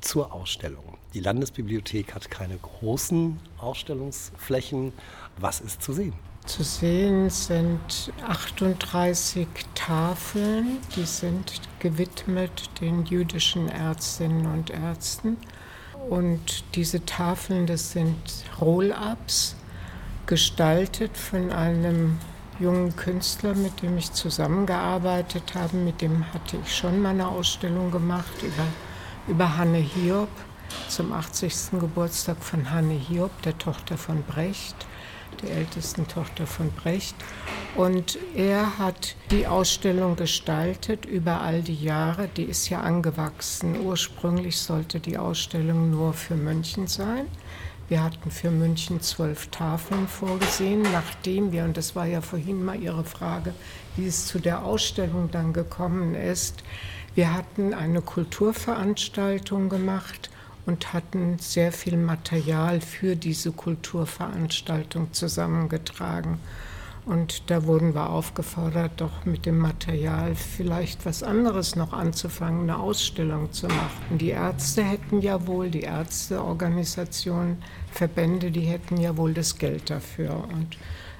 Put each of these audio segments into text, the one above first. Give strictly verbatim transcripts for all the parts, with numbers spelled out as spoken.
zur Ausstellung. Die Landesbibliothek hat keine großen Ausstellungsflächen. Was ist zu sehen? Zu sehen sind achtunddreißig Tafeln, die sind gewidmet den jüdischen Ärztinnen und Ärzten. Und diese Tafeln, das sind Roll-ups, gestaltet von einem jungen Künstler, mit dem ich zusammengearbeitet habe. Mit dem hatte ich schon mal eine Ausstellung gemacht über, über Hanne Hiob zum achtzigsten Geburtstag von Hanne Hiob, der Tochter von Brecht, der ältesten Tochter von Brecht. Und er hat die Ausstellung gestaltet über all die Jahre. Die ist ja angewachsen. Ursprünglich sollte die Ausstellung nur für München sein. Wir hatten für München zwölf Tafeln vorgesehen, nachdem wir, und das war ja vorhin mal Ihre Frage, wie es zu der Ausstellung dann gekommen ist, wir hatten eine Kulturveranstaltung gemacht und hatten sehr viel Material für diese Kulturveranstaltung zusammengetragen. Und da wurden wir aufgefordert, doch mit dem Material vielleicht was anderes noch anzufangen, eine Ausstellung zu machen. Die Ärzte hätten ja wohl, die Ärzteorganisationen, Verbände, die hätten ja wohl das Geld dafür. Und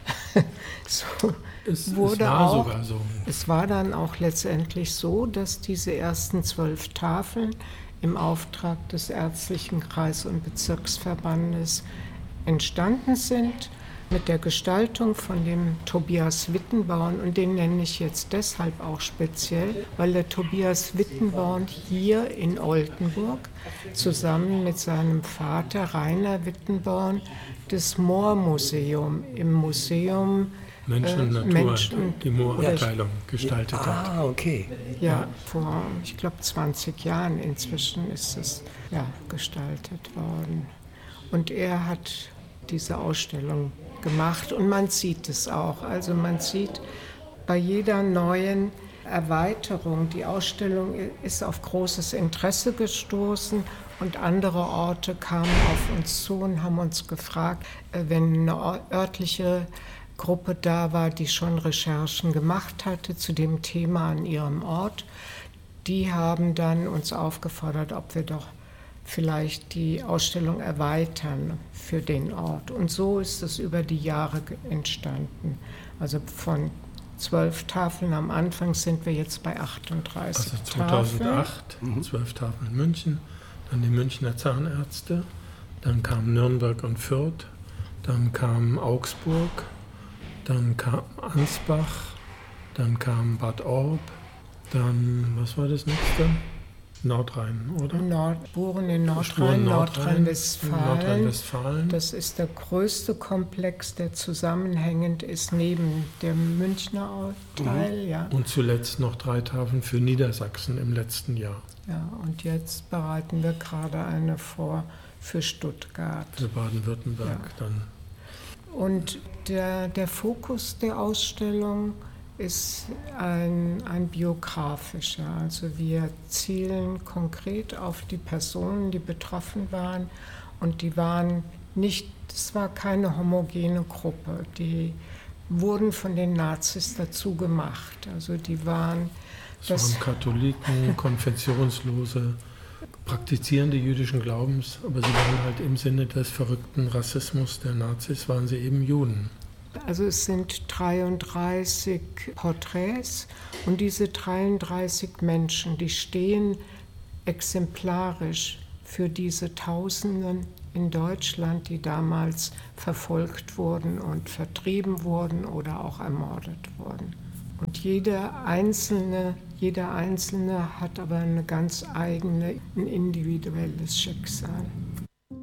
so es, wurde es war auch, sogar so. Es war dann auch letztendlich so, dass diese ersten zwölf Tafeln im Auftrag des Ärztlichen Kreis- und Bezirksverbandes entstanden sind, mit der Gestaltung von dem Tobias Wittenborn. Und den nenne ich jetzt deshalb auch speziell, weil der Tobias Wittenborn hier in Oldenburg zusammen mit seinem Vater Rainer Wittenborn das Moormuseum im Museum Menschen und äh, Natur, Menschen, die Moorabteilung gestaltet ah, hat. Ah, okay. Ja, vor, ich glaube, zwanzig Jahren inzwischen ist es ja, gestaltet worden. Und er hat diese Ausstellung gemacht und man sieht es auch. Also man sieht bei jeder neuen Erweiterung, die Ausstellung ist auf großes Interesse gestoßen und andere Orte kamen auf uns zu und haben uns gefragt, wenn eine örtliche Gruppe da war, die schon Recherchen gemacht hatte zu dem Thema an ihrem Ort, die haben dann uns aufgefordert, ob wir doch vielleicht die Ausstellung erweitern für den Ort. Und so ist es über die Jahre entstanden. Also von zwölf Tafeln am Anfang sind wir jetzt bei achtunddreißig Also zweitausendacht, Mhm. zwölf Tafeln in München, dann die Münchner Zahnärzte, dann kam Nürnberg und Fürth, dann kam Augsburg, dann kam Ansbach, dann kam Bad Orb, dann, was war das nächste? Nordrhein, oder? Nord, Buren in Nordrhein, Spuren Nordrhein, Nordrhein-Westfalen. Nordrhein-Westfalen. Das ist der größte Komplex, der zusammenhängend ist neben dem Münchner Teil. Ja. Und zuletzt noch drei Tafeln für Niedersachsen im letzten Jahr. Ja, und jetzt bereiten wir gerade eine vor für Stuttgart. Für Baden-Württemberg Ja. dann. Und der, der Fokus der Ausstellung ist ein, ein biografischer. Also wir zielen konkret auf die Personen, die betroffen waren. Und die waren nicht, es war keine homogene Gruppe. Die wurden von den Nazis dazu gemacht. Also die waren... Es das waren Katholiken, Konfessionslose, praktizierende jüdischen Glaubens, aber sie waren halt im Sinne des verrückten Rassismus der Nazis, waren sie eben Juden. Also es sind dreiunddreißig Porträts und diese dreiunddreißig Menschen, die stehen exemplarisch für diese Tausenden in Deutschland, die damals verfolgt wurden und vertrieben wurden oder auch ermordet wurden. Und jeder Einzelne, jeder Einzelne hat aber eine ganz eigene, ein individuelles Schicksal.